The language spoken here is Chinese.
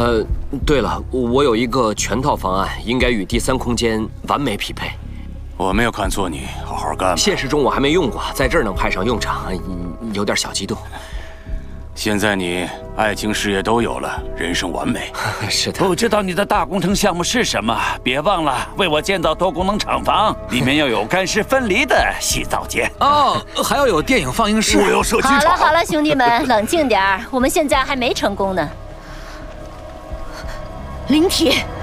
对了，我有一个全套方案，应该与第3空间完美匹配。 我没有看错你，好好干吧。 现实中我还没用过，在这儿能派上用场，有点小激动。 现在你爱情事业都有了，人生完美。 是的。 不知道你的大工程项目是什么？别忘了为我建造多功能厂房，里面要有干湿分离的洗澡间。 哦，还要有电影放映室。 我要射击场。 好了好了，兄弟们，冷静点儿，我们现在还没成功呢。灵体。